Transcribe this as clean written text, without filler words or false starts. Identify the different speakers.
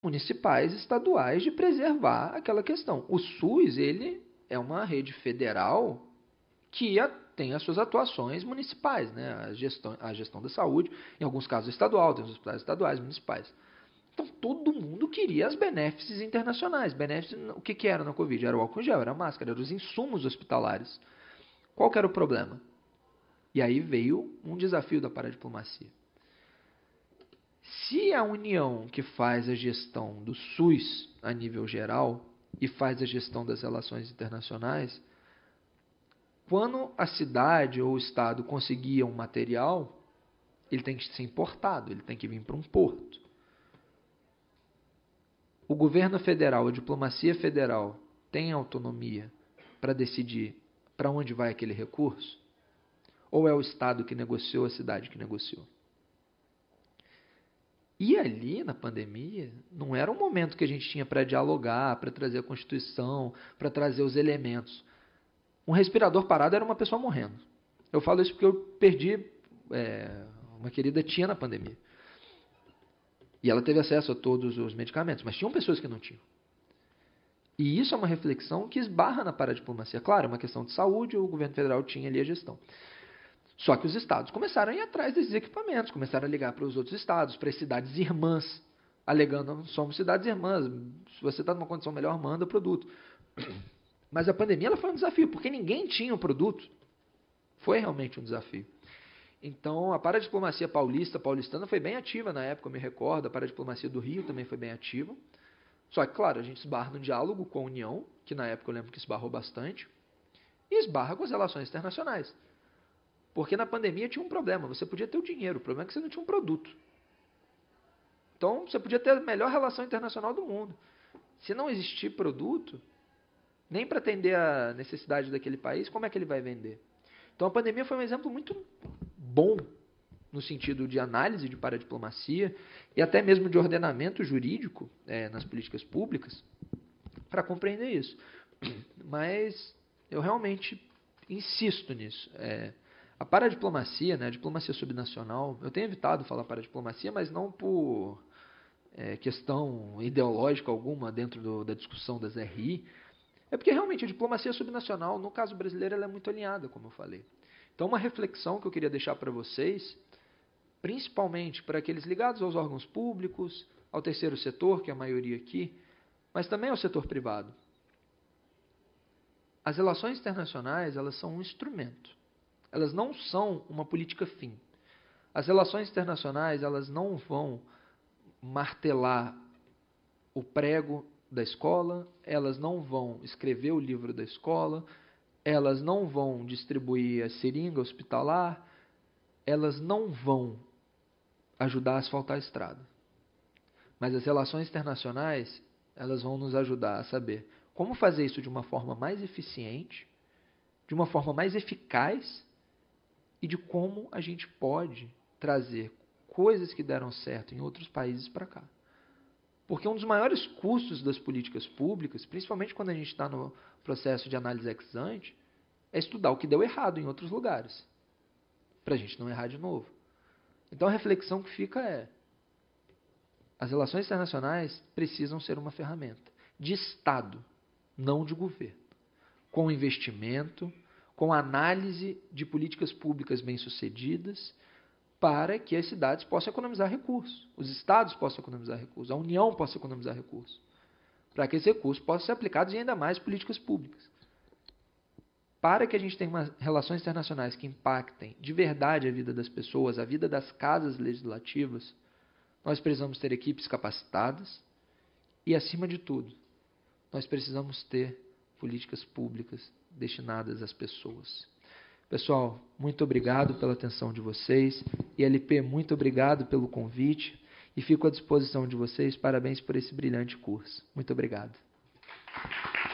Speaker 1: municipais, estaduais, de preservar aquela questão. O SUS, ele é uma rede federal que tem as suas atuações municipais, né? A gestão da saúde, em alguns casos estadual, tem os hospitais estaduais, municipais. Então, todo mundo queria as benéfices internacionais. Benéfices, o que era na Covid? Era o álcool gel, era a máscara, eram os insumos hospitalares. Qual que era o problema? E aí veio um desafio da paradiplomacia. Se a União, que faz a gestão do SUS a nível geral e faz a gestão das relações internacionais, quando a cidade ou o estado conseguia um material, ele tem que ser importado, ele tem que vir para um porto. O governo federal, a diplomacia federal, tem autonomia para decidir para onde vai aquele recurso? Ou é o estado que negociou, a cidade que negociou? E ali, na pandemia, não era um momento que a gente tinha para dialogar, para trazer a Constituição, para trazer os elementos. Um respirador parado era uma pessoa morrendo. Eu falo isso porque eu perdi uma querida tia na pandemia. E ela teve acesso a todos os medicamentos, mas tinham pessoas que não tinham. E isso é uma reflexão que esbarra na paradiplomacia. Claro, é uma questão de saúde, o governo federal tinha ali a gestão. Só que os estados começaram a ir atrás desses equipamentos, começaram a ligar para os outros estados, para as cidades irmãs, alegando, somos cidades irmãs, se você está numa condição melhor, manda o produto. Mas a pandemia ela foi um desafio, porque ninguém tinha o produto. Foi realmente um desafio. Então, a paradiplomacia paulistana foi bem ativa na época, eu me recordo, a paradiplomacia do Rio também foi bem ativa. Só que, claro, a gente esbarra no diálogo com a União, que na época eu lembro que esbarrou bastante, e esbarra com as relações internacionais. Porque na pandemia tinha um problema, você podia ter o dinheiro, o problema é que você não tinha um produto. Então, você podia ter a melhor relação internacional do mundo. Se não existir produto, nem para atender a necessidade daquele país, como é que ele vai vender? Então, a pandemia foi um exemplo muito bom no sentido de análise de paradiplomacia e até mesmo de ordenamento jurídico nas políticas públicas para compreender isso. Mas eu realmente insisto nisso. A paradiplomacia, né, a diplomacia subnacional, eu tenho evitado falar paradiplomacia, mas não por questão ideológica alguma dentro da discussão das RI, é porque realmente a diplomacia subnacional, no caso brasileiro, ela é muito alinhada, como eu falei. Então, uma reflexão que eu queria deixar para vocês, principalmente para aqueles ligados aos órgãos públicos, ao terceiro setor, que é a maioria aqui, mas também ao setor privado. As relações internacionais, elas são um instrumento. Elas não são uma política fim. As relações internacionais, elas não vão martelar o prego da escola, elas não vão escrever o livro da escola, elas não vão distribuir a seringa hospitalar, elas não vão ajudar a asfaltar a estrada. Mas as relações internacionais, elas vão nos ajudar a saber como fazer isso de uma forma mais eficiente, de uma forma mais eficaz e de como a gente pode trazer coisas que deram certo em outros países para cá. Porque um dos maiores custos das políticas públicas, principalmente quando a gente está no processo de análise ex ante, é estudar o que deu errado em outros lugares, para a gente não errar de novo. Então a reflexão que fica é: as relações internacionais precisam ser uma ferramenta de Estado, não de governo, com investimento, com análise de políticas públicas bem-sucedidas, para que as cidades possam economizar recursos, os estados possam economizar recursos, a União possa economizar recursos, para que esses recursos possam ser aplicados em ainda mais políticas públicas. Para que a gente tenha relações internacionais que impactem de verdade a vida das pessoas, a vida das casas legislativas, nós precisamos ter equipes capacitadas e, acima de tudo, nós precisamos ter políticas públicas destinadas às pessoas. Pessoal, muito obrigado pela atenção de vocês. ILP, muito obrigado pelo convite e fico à disposição de vocês. Parabéns por esse brilhante curso. Muito obrigado.